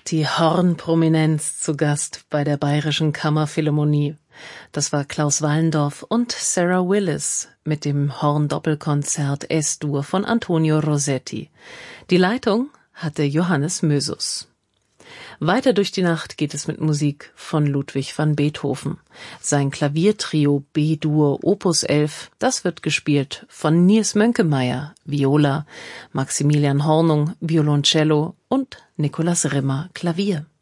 die Hornprominenz zu Gast bei der Bayerischen Kammerphilharmonie. Das war Klaus Wallendorf und Sarah Willis mit dem Horndoppelkonzert S-Dur von Antonio Rossetti. Die Leitung hatte Johannes Mösus. Weiter durch die Nacht geht es mit Musik von Ludwig van Beethoven. Sein Klaviertrio B-Dur Opus 11, das wird gespielt von Nils Mönkemeyer, Viola, Maximilian Hornung, Violoncello und Nikolaus Rimmer, Klavier.